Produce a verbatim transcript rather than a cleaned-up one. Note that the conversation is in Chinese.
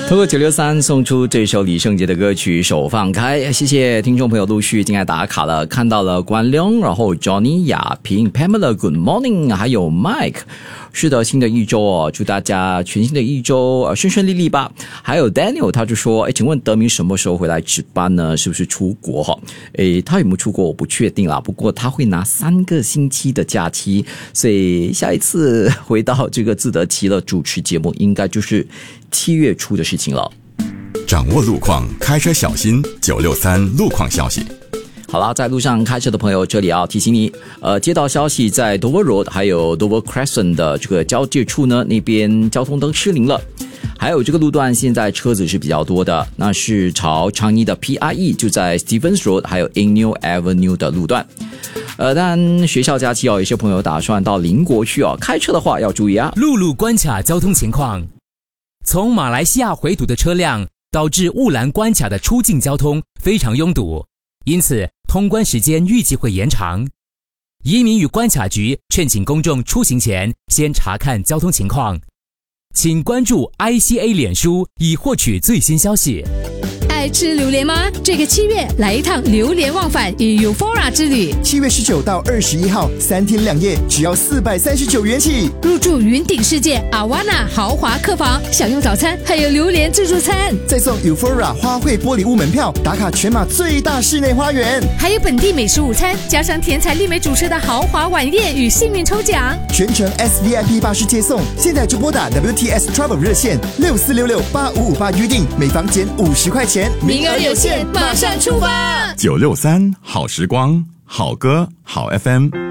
通过九六三送出这首李圣杰的歌曲《手放开》，谢谢听众朋友陆续进来打卡了，看到了关亮，然后 Johnny、亚平、Pamela Good Morning， 还有 Mike。是的，新的一周哦，祝大家全新的一周呃顺顺利利吧。还有 Daniel 他就说，哎，请问德明什么时候回来值班呢？是不是出国哈？哎，他有没有出国我不确定啦，不过他会拿三个星期的假期，所以下一次回到这个自得其乐主持节目，应该就是七月初的事情了。 掌握路况，开车小心。九六三路况消息。 好了，在路上开车的朋友，这里要提醒你，呃，接到消息，在 Dover Road 还有 Dover Crescent 的这个交界处呢，那边交通灯失灵了。还有这个路段现在车子是比较多的，那是朝长义的 P R E 就在 Stevens Road 还有 Inyo Avenue 的路段。呃，但学校假期哦，有些朋友打算到邻国去哦，开车的话要注意啊。 陆路关卡交通情况，从马来西亚回堵的车辆导致雾兰关卡的出境交通非常拥堵，因此通关时间预计会延长。移民与关卡局劝请公众出行前先查看交通情况，请关注 I C A 脸书以获取最新消息。 爱吃榴莲吗？这个七月来一趟榴莲忘返与 Euphoria 之旅。 七月十九到二十一号，三天两夜，只要四百三十九元起。 入住云顶世界 Awana 豪华客房，享用早餐，还有榴莲自助餐， 再送 Euphoria 花卉玻璃屋门票，打卡全马最大室内花园， 还有本地美食午餐，加上甜彩丽美主持的豪华晚宴与幸运抽奖， 全程 S V I P 巴士接送。现在就拨打 W T S Travel 热线六四六六八五五八预定，每房减五十块钱。 名额有限，马上出发！ 九六三好时光，好歌好 F M。